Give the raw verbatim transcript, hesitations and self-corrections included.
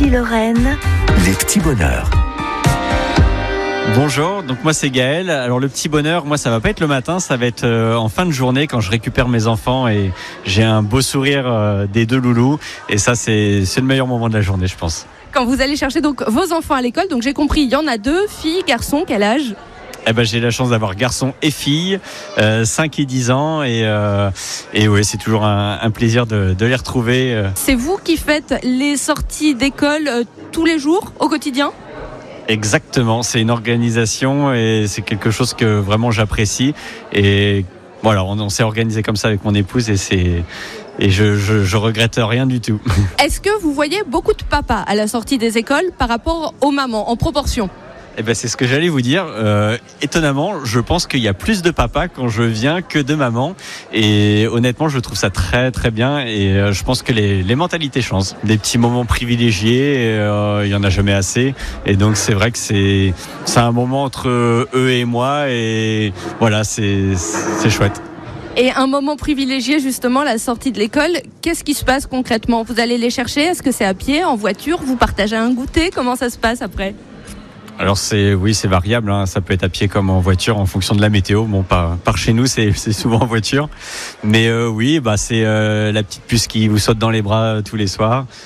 Lorraine. Les petits bonheurs. Bonjour, donc moi c'est Gaël. Alors le petit bonheur, moi ça va pas être le matin, ça va être euh, en fin de journée quand je récupère mes enfants et j'ai un beau sourire euh, des deux loulous. Et ça c'est, c'est le meilleur moment de la journée, je pense. Quand vous allez chercher donc vos enfants à l'école, donc j'ai compris, il y en a deux, filles, garçons, quel âge ? Eh ben, j'ai la chance d'avoir garçons et filles, euh, cinq et dix ans. Et, euh, et ouais, c'est toujours un, un plaisir de, de les retrouver. Euh. C'est vous qui faites les sorties d'école euh, tous les jours, au quotidien ? Exactement, c'est une organisation et c'est quelque chose que vraiment j'apprécie. Et voilà, on, on s'est organisé comme ça avec mon épouse et c'est... Et je, je, je regrette rien du tout. Est-ce que vous voyez beaucoup de papas à la sortie des écoles par rapport aux mamans, en proportion ? Eh ben, c'est ce que j'allais vous dire. Euh, étonnamment, je pense qu'il y a plus de papas quand je viens que de mamans. Et honnêtement, je trouve ça très très bien. Et euh, je pense que les, les mentalités changent. Des petits moments privilégiés, euh, il y en a jamais assez. Et donc c'est vrai que c'est c'est un moment entre eux et moi. Et voilà, c'est c'est chouette. Et un moment privilégié, justement, la sortie de l'école, qu'est-ce qui se passe concrètement ? Vous allez les chercher ? Est-ce que c'est à pied, en voiture ? Vous partagez un goûter ? Comment ça se passe après ? Alors c'est oui c'est variable, hein. Ça peut être à pied comme en voiture en fonction de la météo. Bon par, par chez nous c'est, c'est souvent en voiture, mais euh, oui bah c'est euh, la petite puce qui vous saute dans les bras euh, tous les soirs.